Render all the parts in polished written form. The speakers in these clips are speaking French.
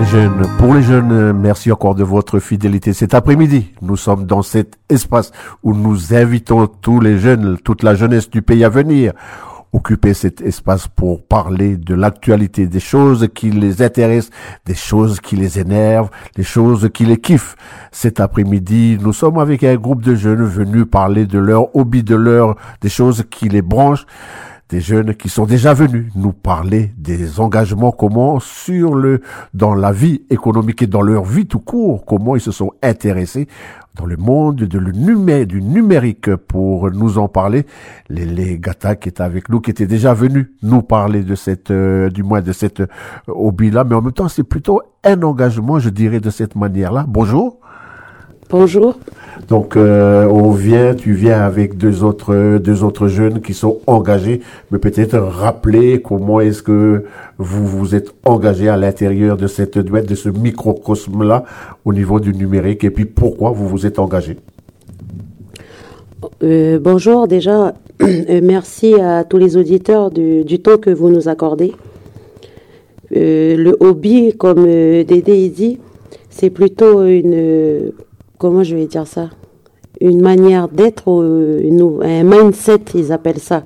jeunes, pour les jeunes, merci encore de votre fidélité. Cet après-midi, nous sommes dans cet espace où nous invitons tous les jeunes, toute la jeunesse du pays à venir occuper cet espace pour parler de l'actualité, des choses qui les intéressent, des choses qui les énervent, des choses qui les kiffent. Cet après-midi, nous sommes avec un groupe de jeunes venus parler de leurs hobbies, des choses qui les branchent. Des jeunes qui sont déjà venus nous parler des engagements, dans la vie économique et dans leur vie tout court, comment ils se sont intéressés dans le monde du numérique. Pour nous en parler, les Gata qui est avec nous, qui était déjà venu nous parler de cette hobby-là, mais en même temps, c'est plutôt un engagement, je dirais, de cette manière-là. Bonjour. Bonjour. Donc, tu viens avec deux autres jeunes qui sont engagés, mais peut-être rappeler comment est-ce que vous vous êtes engagés à l'intérieur de ce microcosme-là au niveau du numérique, et puis pourquoi vous vous êtes engagés. Bonjour, déjà, merci à tous les auditeurs du temps que vous nous accordez. Le hobby, comme Dédé dit, c'est plutôt comment je vais dire ça, une manière d'être, un mindset, ils appellent ça.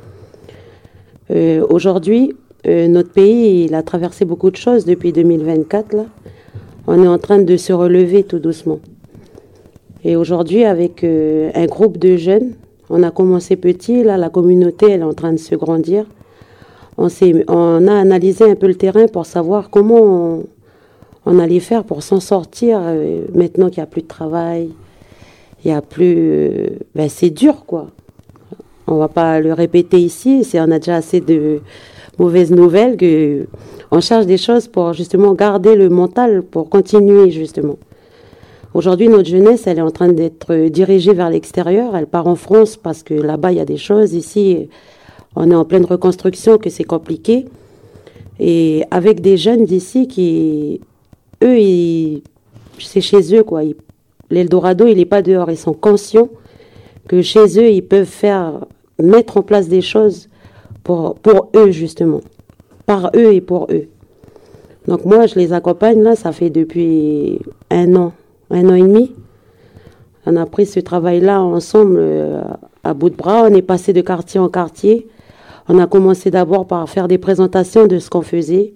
Aujourd'hui, notre pays, il a traversé beaucoup de choses depuis 2024. Là. On est en train de se relever tout doucement. Et aujourd'hui, avec un groupe de jeunes, on a commencé petit, là, la communauté, elle est en train de se grandir. On a analysé un peu le terrain pour savoir comment on allait faire pour s'en sortir maintenant qu'il n'y a plus de travail, il n'y a plus... c'est dur, quoi. On ne va pas le répéter ici, on a déjà assez de mauvaises nouvelles qu'on cherche des choses pour justement garder le mental, pour continuer justement. Aujourd'hui, notre jeunesse, elle est en train d'être dirigée vers l'extérieur, elle part en France parce que là-bas, il y a des choses. Ici, on est en pleine reconstruction, que c'est compliqué. Et avec des jeunes d'ici qui... Eux, c'est chez eux, quoi. L'Eldorado, il n'est pas dehors. Ils sont conscients que chez eux, ils peuvent mettre en place des choses pour eux, justement. Par eux et pour eux. Donc moi, je les accompagne, là, ça fait depuis un an et demi. On a pris ce travail-là ensemble à bout de bras. On est passé de quartier en quartier. On a commencé d'abord par faire des présentations de ce qu'on faisait.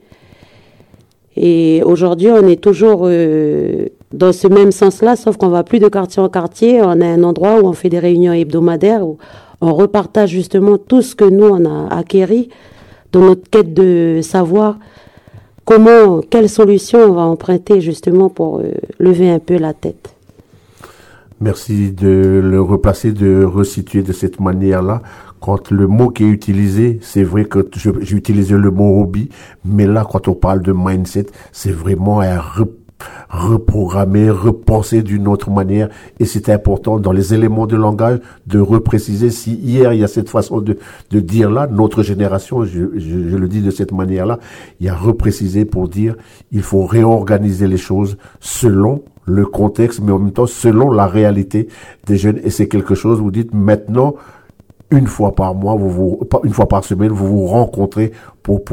Et aujourd'hui, on est toujours dans ce même sens-là, sauf qu'on va plus de quartier en quartier. On a un endroit où on fait des réunions hebdomadaires, où on repartage justement tout ce que nous, on a acquéri dans notre quête de savoir quelle solution on va emprunter justement pour lever un peu la tête. Merci de le replacer, de resituer de cette manière-là. Quand le mot qui est utilisé, c'est vrai que j'ai utilisé le mot hobby, mais là, quand on parle de mindset, c'est vraiment à reprogrammer, repenser d'une autre manière. Et c'est important dans les éléments de langage de repréciser. Si hier, il y a cette façon de dire là, notre génération, je le dis de cette manière-là, il y a repréciser pour dire, il faut réorganiser les choses selon le contexte, mais en même temps, selon la réalité des jeunes. Et c'est quelque chose, vous dites maintenant, une fois par mois, une fois par semaine, vous vous rencontrez pour